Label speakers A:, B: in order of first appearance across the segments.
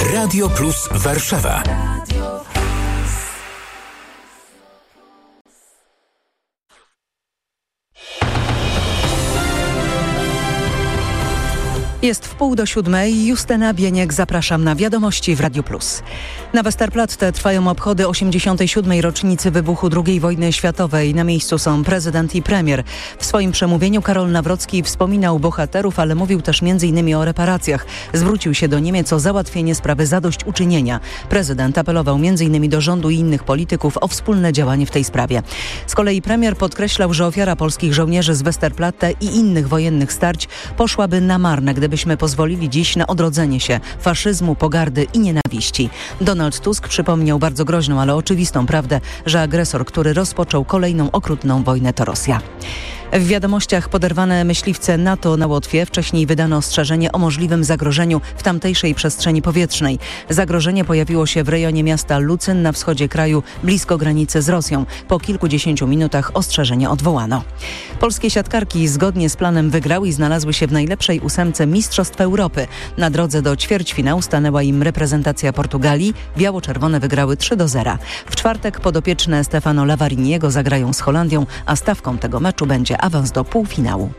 A: Radio Plus Warszawa.
B: Jest 6:30. Justyna Bieniek, zapraszam na wiadomości w Radio Plus. Na Westerplatte trwają obchody 87. rocznicy wybuchu II wojny światowej. Na miejscu są prezydent i premier. W swoim przemówieniu Karol Nawrocki wspominał bohaterów, ale mówił też m.in. o reparacjach. Zwrócił się do Niemiec o załatwienie sprawy zadośćuczynienia. Prezydent apelował m.in. do rządu i innych polityków o wspólne działanie w tej sprawie. Z kolei premier podkreślał, że ofiara polskich żołnierzy z Westerplatte i innych wojennych starć poszłaby na marne, gdybyśmy pozwolili dziś na odrodzenie się faszyzmu, pogardy i nienawiści. Donald Tusk przypomniał bardzo groźną, ale oczywistą prawdę, że agresor, który rozpoczął kolejną okrutną wojnę, to Rosja. W wiadomościach poderwane myśliwce NATO na Łotwie. Wcześniej wydano ostrzeżenie o możliwym zagrożeniu w tamtejszej przestrzeni powietrznej. Zagrożenie pojawiło się w rejonie miasta Lucyn na wschodzie kraju, blisko granicy z Rosją. Po kilkudziesięciu minutach ostrzeżenie odwołano. Polskie siatkarki zgodnie z planem wygrały i znalazły się w najlepszej ósemce Mistrzostw Europy. Na drodze do ćwierćfinału stanęła im reprezentacja Portugalii. Biało-czerwone wygrały 3-0. W czwartek podopieczne Stefano Lavariniego zagrają z Holandią, a stawką tego meczu będzie awans do półfinału.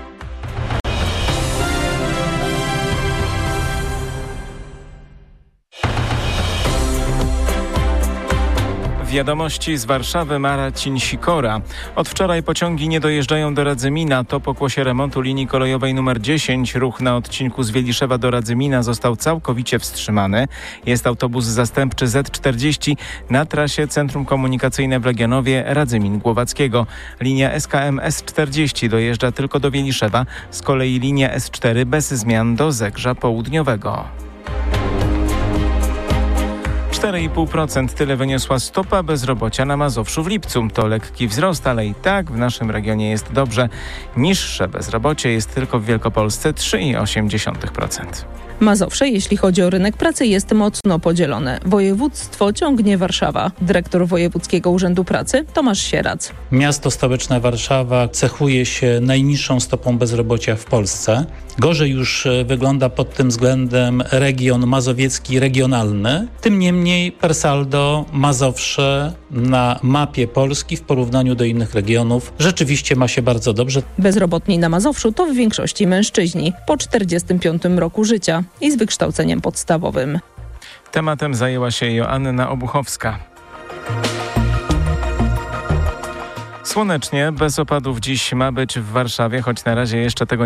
C: Wiadomości z Warszawy, Marcin Sikora. Od wczoraj pociągi nie dojeżdżają do Radzymina. To pokłosie remontu linii kolejowej nr 10. Ruch na odcinku z Wieliszewa do Radzymina został całkowicie wstrzymany. Jest autobus zastępczy Z40 na trasie Centrum Komunikacyjne w Legionowie Radzymin-Głowackiego. Linia SKM S40 dojeżdża tylko do Wieliszewa. Z kolei linia S4 bez zmian do Zegrza Południowego. 4,5% tyle wyniosła stopa bezrobocia na Mazowszu w lipcu. To lekki wzrost, ale i tak w naszym regionie jest dobrze. Niższe bezrobocie jest tylko w Wielkopolsce 3,8%.
D: Mazowsze, jeśli chodzi o rynek pracy, jest mocno podzielone. Województwo ciągnie Warszawa. Dyrektor Wojewódzkiego Urzędu Pracy Tomasz Sierac.
E: Miasto stołeczne Warszawa cechuje się najniższą stopą bezrobocia w Polsce. Gorzej już wygląda pod tym względem region mazowiecki regionalny. Tym niemniej per saldo Mazowsze na mapie Polski w porównaniu do innych regionów rzeczywiście ma się bardzo dobrze.
D: Bezrobotni na Mazowszu to w większości mężczyźni po 45 roku życia i z wykształceniem podstawowym.
C: Tematem zajęła się Joanna Obuchowska. Słonecznie, bez opadów dziś ma być w Warszawie, choć na razie jeszcze tego